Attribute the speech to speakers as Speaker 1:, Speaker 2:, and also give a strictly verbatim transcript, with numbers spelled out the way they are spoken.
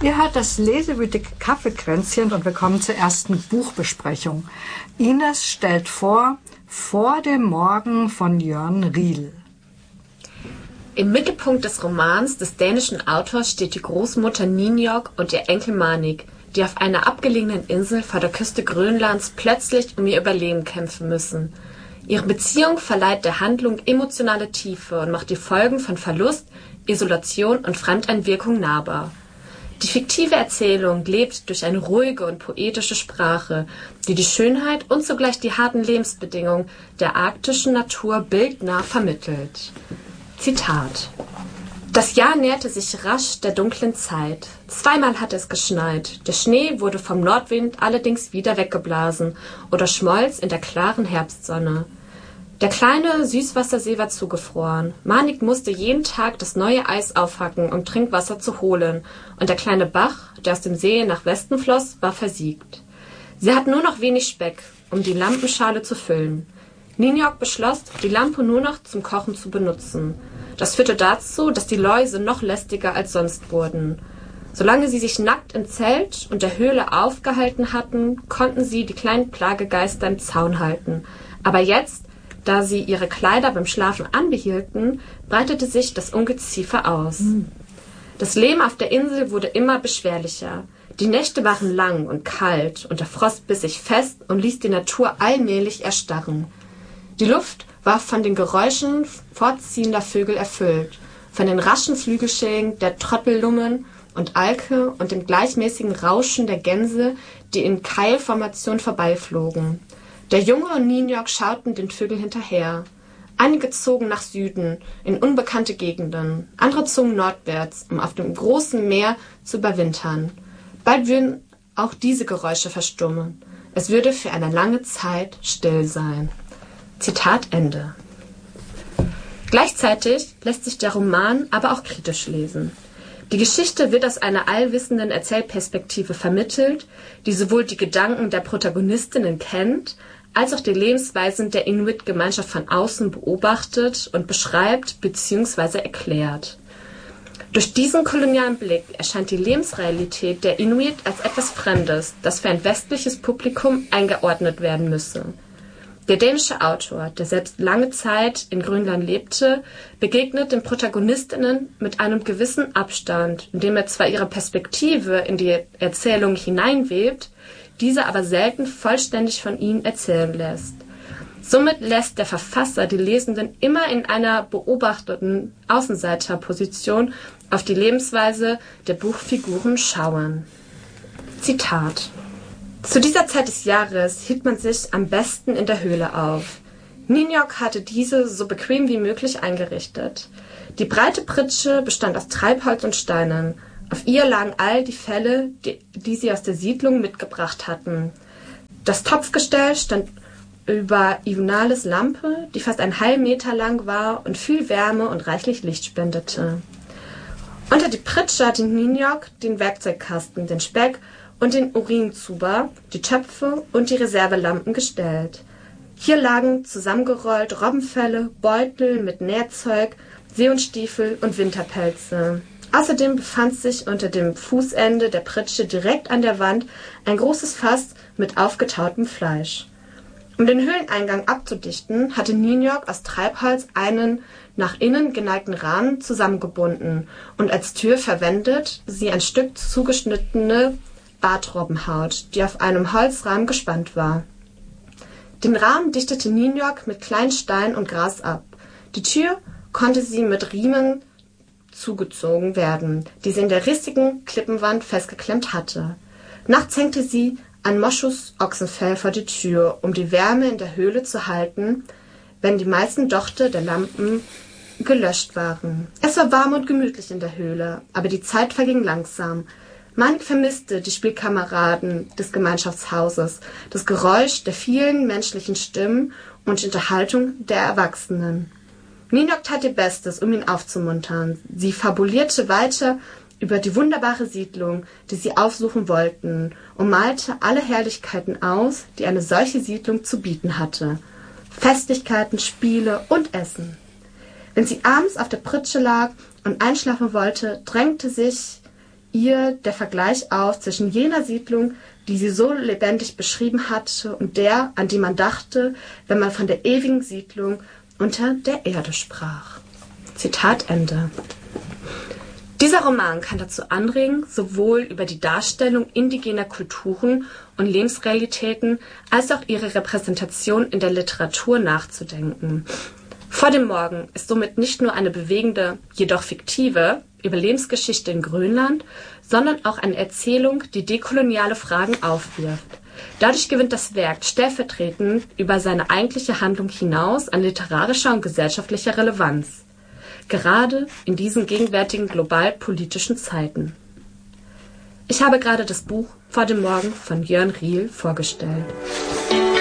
Speaker 1: Ihr hört das lesewütige Kaffeekränzchen und wir kommen zur ersten Buchbesprechung. Ines stellt vor Vor dem Morgen von Jørn Riel.
Speaker 2: Im Mittelpunkt des Romans des dänischen Autors steht die Großmutter Ninjok und ihr Enkel Manik, die auf einer abgelegenen Insel vor der Küste Grönlands plötzlich um ihr Überleben kämpfen müssen. Ihre Beziehung verleiht der Handlung emotionale Tiefe und macht die Folgen von Verlust, Isolation und Fremdeinwirkung nahbar. Die fiktive Erzählung lebt durch eine ruhige und poetische Sprache, die die Schönheit und zugleich die harten Lebensbedingungen der arktischen Natur bildnah vermittelt. Zitat: Das Jahr näherte sich rasch der dunklen Zeit. Zweimal hatte es geschneit. Der Schnee wurde vom Nordwind allerdings wieder weggeblasen oder schmolz in der klaren Herbstsonne. Der kleine Süßwassersee war zugefroren. Manik musste jeden Tag das neue Eis aufhacken, um Trinkwasser zu holen, und der kleine Bach, der aus dem See nach Westen floss, war versiegt. Sie hatten nur noch wenig Speck, um die Lampenschale zu füllen. Ninjok beschloss, die Lampe nur noch zum Kochen zu benutzen. Das führte dazu, dass die Läuse noch lästiger als sonst wurden. Solange sie sich nackt im Zelt und der Höhle aufgehalten hatten, konnten sie die kleinen Plagegeister im Zaun halten. Aber jetzt, da sie ihre Kleider beim Schlafen anbehielten, breitete sich das Ungeziefer aus. Mhm. Das Leben auf der Insel wurde immer beschwerlicher. Die Nächte waren lang und kalt und der Frost biss sich fest und ließ die Natur allmählich erstarren. Die Luft war von den Geräuschen fortziehender Vögel erfüllt, von den raschen Flügelschlägen der Trottellummen und Alke und dem gleichmäßigen Rauschen der Gänse, die in Keilformation vorbeiflogen. Der Junge und Ninjok schauten den Vögeln hinterher. Einige zogen nach Süden, in unbekannte Gegenden. Andere zogen nordwärts, um auf dem großen Meer zu überwintern. Bald würden auch diese Geräusche verstummen. Es würde für eine lange Zeit still sein. Zitat Ende. Gleichzeitig lässt sich der Roman aber auch kritisch lesen. Die Geschichte wird aus einer allwissenden Erzählperspektive vermittelt, die sowohl die Gedanken der Protagonistinnen kennt, als auch die Lebensweisen der Inuit-Gemeinschaft von außen beobachtet und beschreibt bzw. erklärt. Durch diesen kolonialen Blick erscheint die Lebensrealität der Inuit als etwas Fremdes, das für ein westliches Publikum eingeordnet werden müsse. Der dänische Autor, der selbst lange Zeit in Grönland lebte, begegnet den Protagonistinnen mit einem gewissen Abstand, indem er zwar ihre Perspektive in die Erzählung hineinwebt, diese aber selten vollständig von ihnen erzählen lässt. Somit lässt der Verfasser die Lesenden immer in einer beobachteten Außenseiterposition auf die Lebensweise der Buchfiguren schauen. Zitat: Zu dieser Zeit des Jahres hielt man sich am besten in der Höhle auf. Ninjok hatte diese so bequem wie möglich eingerichtet. Die breite Pritsche bestand aus Treibholz und Steinen. Auf ihr lagen all die Felle, die, die sie aus der Siedlung mitgebracht hatten. Das Topfgestell stand über Ivonales Lampe, die fast einen halben Meter lang war und viel Wärme und reichlich Licht spendete. Unter die Pritsche hatte Ninjok den Werkzeugkasten, den Speck und den Urinzuber, die Töpfe und die Reservelampen gestellt. Hier lagen zusammengerollt Robbenfelle, Beutel mit Nährzeug, Seehundstiefel und Winterpelze. Außerdem befand sich unter dem Fußende der Pritsche direkt an der Wand ein großes Fass mit aufgetautem Fleisch. Um den Höhleneingang abzudichten, hatte Ninjok aus Treibholz einen nach innen geneigten Rahmen zusammengebunden und als Tür verwendet sie ein Stück zugeschnittene Bartrobbenhaut, die auf einem Holzrahmen gespannt war. Den Rahmen dichtete Ninjok mit kleinen Steinen und Gras ab. Die Tür konnte sie mit Riemen zugezogen werden, die sie in der rissigen Klippenwand festgeklemmt hatte. Nachts hängte sie ein Moschus-Ochsenfell vor die Tür, um die Wärme in der Höhle zu halten, wenn die meisten Dochte der Lampen gelöscht waren. Es war warm und gemütlich in der Höhle, aber die Zeit verging langsam. Manik vermisste die Spielkameraden des Gemeinschaftshauses, das Geräusch der vielen menschlichen Stimmen und die Unterhaltung der Erwachsenen. Ninjok tat ihr Bestes, um ihn aufzumuntern. Sie fabulierte weiter über die wunderbare Siedlung, die sie aufsuchen wollten, und malte alle Herrlichkeiten aus, die eine solche Siedlung zu bieten hatte. Festlichkeiten, Spiele und Essen. Wenn sie abends auf der Pritsche lag und einschlafen wollte, drängte sich ihr der Vergleich auf zwischen jener Siedlung, die sie so lebendig beschrieben hatte, und der, an die man dachte, wenn man von der ewigen Siedlung unter der Erde sprach. Zitat Ende. Dieser Roman kann dazu anregen, sowohl über die Darstellung indigener Kulturen und Lebensrealitäten als auch ihre Repräsentation in der Literatur nachzudenken. Vor dem Morgen ist somit nicht nur eine bewegende, jedoch fiktive Überlebensgeschichte in Grönland, sondern auch eine Erzählung, die dekoloniale Fragen aufwirft. Dadurch gewinnt das Werk stellvertretend über seine eigentliche Handlung hinaus an literarischer und gesellschaftlicher Relevanz. Gerade in diesen gegenwärtigen global-politischen Zeiten. Ich habe gerade das Buch Vor dem Morgen von Jörn Riel vorgestellt.